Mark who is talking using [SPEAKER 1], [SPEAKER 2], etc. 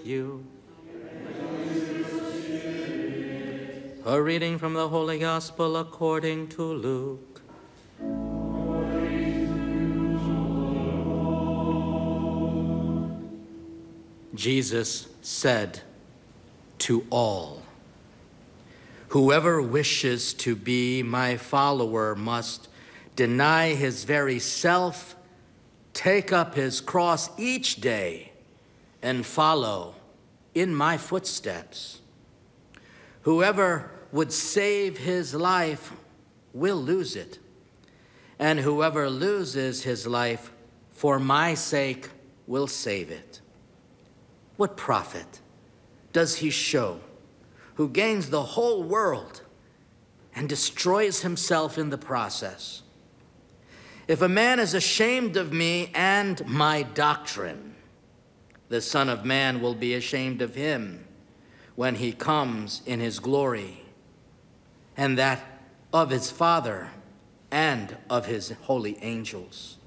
[SPEAKER 1] with you. A reading from the Holy Gospel according to Luke. Jesus said to all, "Whoever wishes to be my follower must deny his very self, take up his cross each day, and follow in my footsteps. Whoever would save his life will lose it, and whoever loses his life for my sake will save it. What profit does he show who gains the whole world and destroys himself in the process? If a man is ashamed of me and my doctrine, the Son of Man will be ashamed of him when he comes in his glory, and that of his Father and of his holy angels.